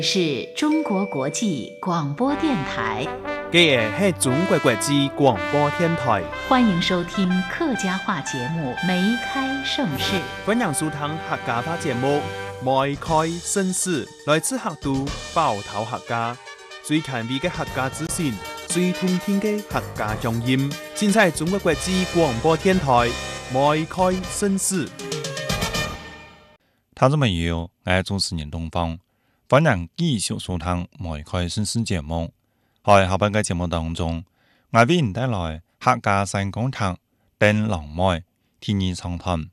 是中国国际广播电台， 这是中国国际广播电台， 欢迎收听客家话节目《梅开盛世》。 欢迎收听客家话节目《梅开盛世》，来自客都包头客家，最权威的客家资讯，最通听的客家乡音，尽在中国国际广播电台《梅开盛世》。 听众朋友，我是主持人东方。欢迎继续收聽《梅開盛世》節目。喺下半個節目當中，我為您帶來客家山歌劇《燈籠梅》第二場段。